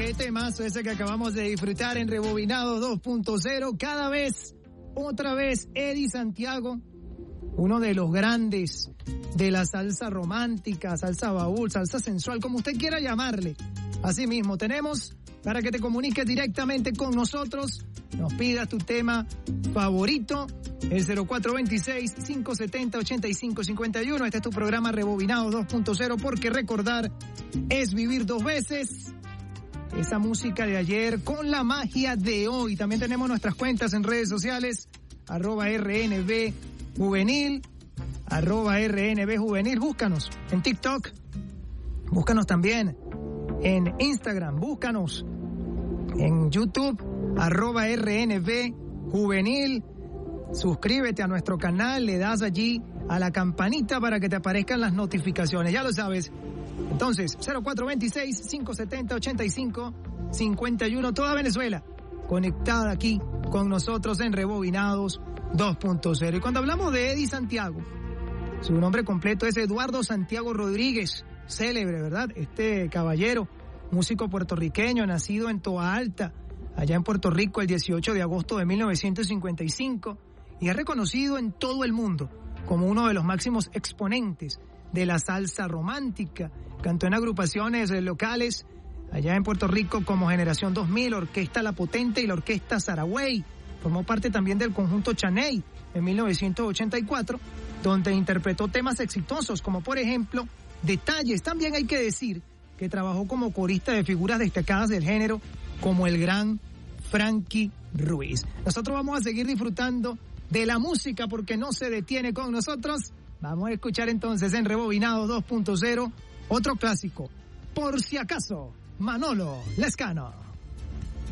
qué temazo ese que acabamos de disfrutar en Rebobinado 2.0. Cada vez, otra vez, Eddie Santiago, uno de los grandes de la salsa romántica, salsa baúl, salsa sensual, como usted quiera llamarle. Así mismo, tenemos para que te comuniques directamente con nosotros, nos pidas tu tema favorito, el 0426-570-8551. Este es tu programa Rebobinado 2.0, porque recordar es vivir dos veces. Esa música de ayer con la magia de hoy. También tenemos nuestras cuentas en redes sociales, @RNB Juvenil, @RNB Juvenil. Búscanos en TikTok, búscanos también en Instagram, búscanos en YouTube, @RNB Juvenil. Suscríbete a nuestro canal, le das allí a la campanita para que te aparezcan las notificaciones, ya lo sabes. Entonces, 0426-570-8551, toda Venezuela conectada aquí con nosotros en Rebobinados 2.0. Y cuando hablamos de Eddie Santiago, su nombre completo es Eduardo Santiago Rodríguez, célebre, ¿verdad? Este caballero, músico puertorriqueño, nacido en Toa Alta, allá en Puerto Rico, el 18 de agosto de 1955, y es reconocido en todo el mundo como uno de los máximos exponentes de la salsa romántica. Cantó en agrupaciones locales allá en Puerto Rico como Generación 2000, Orquesta La Potente y la Orquesta Saragüey. Formó parte también del conjunto Chaney en 1984, donde interpretó temas exitosos como, por ejemplo, Detalles. También hay que decir que trabajó como corista de figuras destacadas del género como el gran Frankie Ruiz. Nosotros vamos a seguir disfrutando de la música porque no se detiene con nosotros. Vamos a escuchar entonces en Rebobinado 2.0 otro clásico, Por si acaso, Manolo Lescano.